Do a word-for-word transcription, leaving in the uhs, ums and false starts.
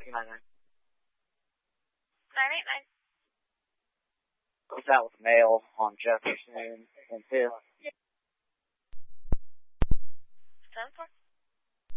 two nine nine. nine eight nine. What's that with mail on Jefferson and fifth?